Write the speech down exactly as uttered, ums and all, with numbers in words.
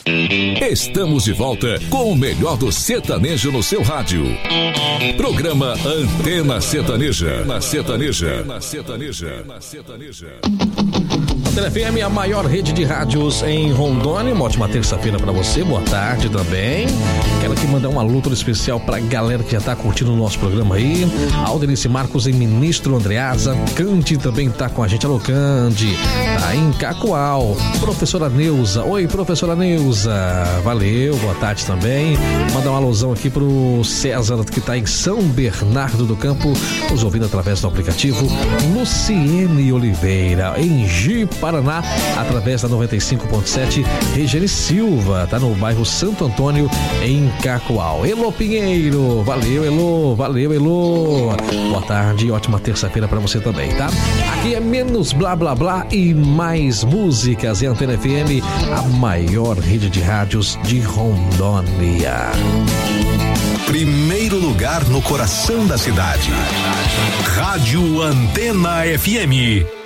Estamos de volta com o melhor do sertanejo no seu rádio. Programa Antena Sertaneja. Na Sertaneja. Na Sertaneja. Na Sertaneja. Antena F M, a maior rede de rádios em Rondônia. Uma ótima terça-feira pra você, boa tarde também. Quero aqui mandar um alô todo especial pra galera que já tá curtindo o nosso programa aí. Aldenice Marcos em Ministro Andreasa. Cande também tá com a gente. Alô, Cande. Tá em Cacoal. Professora Neuza. Oi, professora Neuza. Valeu, boa tarde também. Mandar um alôzão aqui pro César, que tá em São Bernardo do Campo, nos ouvindo através do aplicativo. Luciene Oliveira, em Ji, Paraná, através da noventa e cinco ponto sete. Regiane Silva, tá no bairro Santo Antônio, em Cacoal. Elô Pinheiro, valeu, Elô, valeu, Elô. Boa tarde, ótima terça-feira pra você também, tá? Aqui é menos blá blá blá e mais músicas. É Antena F M, a maior rede de rádios de Rondônia. Primeiro lugar no coração da cidade. Rádio Antena F M.